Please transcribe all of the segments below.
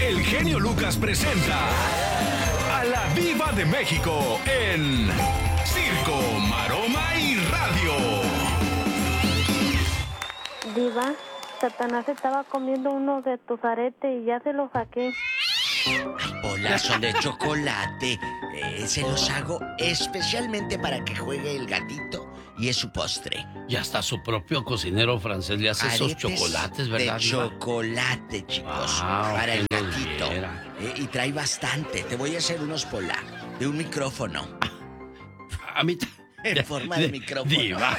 el genio Lucas presenta a la Diva de México en Circo, Maroma y Radio. Diva, Satanás estaba comiendo uno de tus aretes y ya se los saqué. Hola, son de chocolate. Se los hago especialmente para que juegue el gatito y es su postre. Y hasta su propio cocinero francés le hace esos chocolates, ¿verdad? De chocolate, chicos, para el gatito. Y trae bastante. Te voy a hacer unos pola de un micrófono. A mí en forma de micrófono. Diva.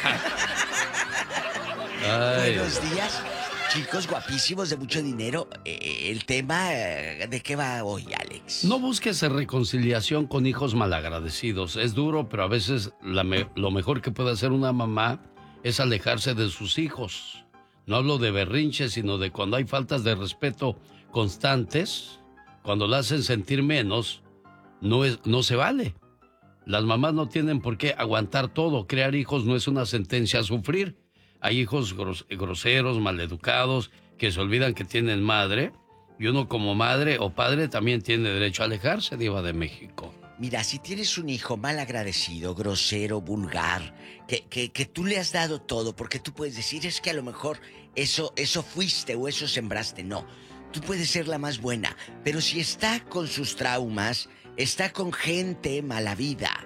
Buenos días, chicos guapísimos de mucho dinero. El tema, ¿de qué va hoy, Alex? No busques reconciliación con hijos malagradecidos. Es duro, pero a veces lo mejor que puede hacer una mamá es alejarse de sus hijos. No hablo de berrinches, sino de cuando hay faltas de respeto constantes, cuando la hacen sentir menos, no se vale. Las mamás no tienen por qué aguantar todo. Crear hijos no es una sentencia a sufrir. Hay hijos groseros, maleducados, que se olvidan que tienen madre. Y uno como madre o padre también tiene derecho a alejarse, Diva de México. Mira, si tienes un hijo mal agradecido, grosero, vulgar, que tú le has dado todo, porque tú puedes decir, es que a lo mejor eso fuiste o eso sembraste. No, tú puedes ser la más buena. Pero si está con sus traumas, está con gente mala vida,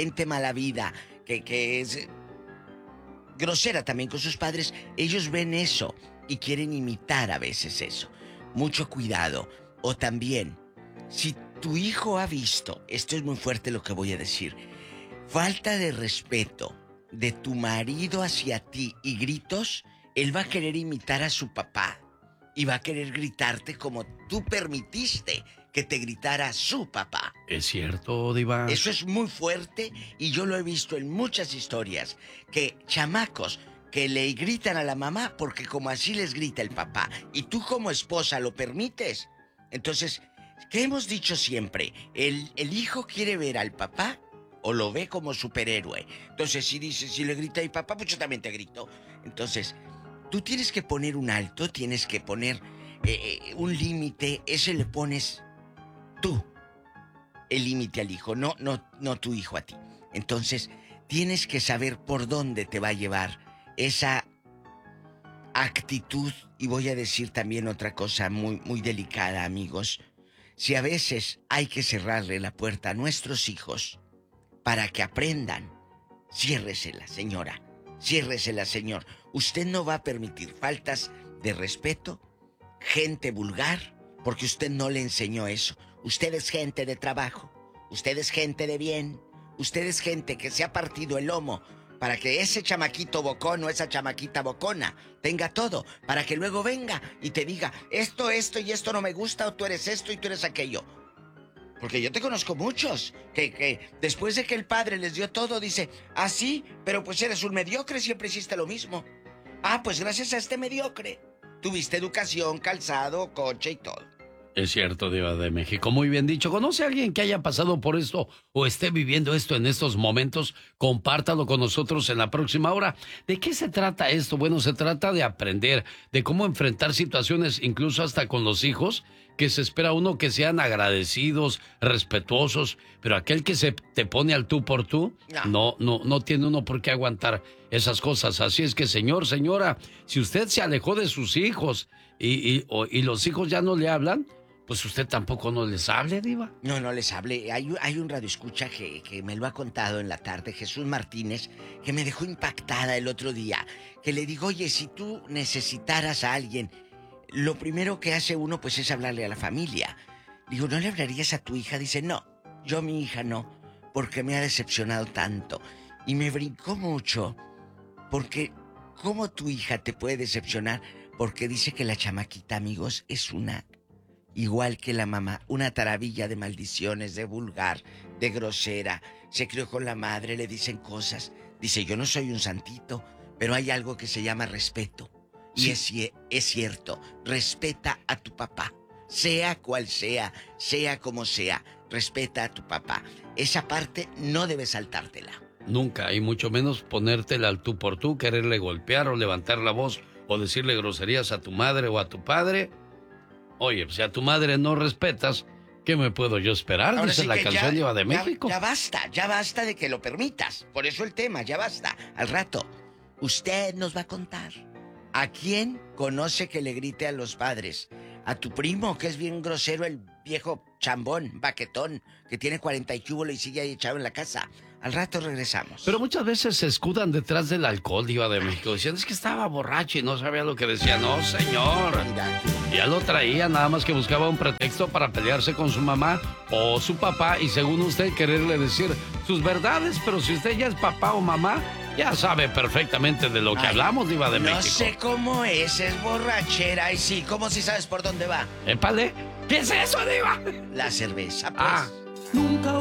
que es grosera también con sus padres, ellos ven eso y quieren imitar a veces eso. Mucho cuidado. O también, si tu hijo ha visto, esto es muy fuerte lo que voy a decir, falta de respeto de tu marido hacia ti y gritos, él va a querer imitar a su papá y va a querer gritarte como tú permitiste que te gritara su papá. ¿Es cierto, Diva? Eso es muy fuerte y yo lo he visto en muchas historias, que chamacos que le gritan a la mamá porque como así les grita el papá y tú como esposa lo permites. Entonces, ¿qué hemos dicho siempre? El hijo quiere ver al papá o lo ve como superhéroe. Entonces, si le grita a mi papá, pues yo también te grito. Entonces, tú tienes que poner un alto, tienes que poner un límite, ese le pones tú, el límite al hijo, no tu hijo a ti. Entonces, tienes que saber por dónde te va a llevar esa actitud. Y voy a decir también otra cosa muy, muy delicada, amigos. Si a veces hay que cerrarle la puerta a nuestros hijos para que aprendan, ciérresela, señora. Ciérresela, señor. Usted no va a permitir faltas de respeto, gente vulgar, porque usted no le enseñó eso. Usted es gente de trabajo, usted es gente de bien, usted es gente que se ha partido el lomo para que ese chamaquito bocón o esa chamaquita bocona tenga todo, para que luego venga y te diga, esto y esto no me gusta, o tú eres esto y tú eres aquello. Porque yo te conozco muchos que después de que el padre les dio todo, dice, ah, sí, pero pues eres un mediocre, siempre hiciste lo mismo. Ah, pues gracias a este mediocre tuviste educación, calzado, coche y todo. Es cierto, Diva de México. Muy bien dicho. ¿Conoce a alguien que haya pasado por esto o esté viviendo esto en estos momentos? Compártalo con nosotros en la próxima hora. ¿De qué se trata esto? Bueno, se trata de aprender, de cómo enfrentar situaciones, incluso hasta con los hijos, que se espera uno que sean agradecidos, respetuosos, pero aquel que se te pone al tú por tú, no tiene uno por qué aguantar esas cosas. Así es que, señor, señora, si usted se alejó de sus hijos y los hijos ya no le hablan, pues usted tampoco no les hable, Diva. No les hable. Hay un radioescucha que me lo ha contado en la tarde, Jesús Martínez, que me dejó impactada el otro día. Que le digo, oye, si tú necesitaras a alguien, lo primero que hace uno pues es hablarle a la familia. Digo, ¿no le hablarías a tu hija? Dice, no, yo a mi hija no, porque me ha decepcionado tanto. Y me brincó mucho, porque ¿cómo tu hija te puede decepcionar? Porque dice que la chamaquita, amigos, es una... igual que la mamá, una taravilla de maldiciones, de vulgar, de grosera. Se crió con la madre, le dicen cosas. Dice, yo no soy un santito, pero hay algo que se llama respeto. Y es cierto, respeta a tu papá. Sea cual sea como sea, respeta a tu papá. Esa parte no debes saltártela. Nunca, y mucho menos ponértela al tú por tú, quererle golpear o levantar la voz o decirle groserías a tu madre o a tu padre. Oye, pues si a tu madre no respetas, ¿qué me puedo yo esperar? Ahora Dice sí la que canción Diva de México. Ya basta de que lo permitas. Por eso el tema, ya basta. Al rato, usted nos va a contar. ¿A quién conoce que le grite a los padres? A tu primo, que es bien grosero, el viejo chambón, baquetón, que tiene 40 y cúbolo y sigue ahí echado en la casa. Al rato regresamos. Pero muchas veces se escudan detrás del alcohol, Diva de México. Decían, es que estaba borracho y no sabía lo que decía. No, señor. Ya lo traía, nada más que buscaba un pretexto para pelearse con su mamá o su papá y según usted quererle decir sus verdades. Pero si usted ya es papá o mamá, ya sabe perfectamente de lo que hablamos, Diva de México. No sé cómo es borrachera. Y sí, ¿cómo si sabes por dónde va? Épale, ¿qué es eso, Diva? La cerveza, pues. Nunca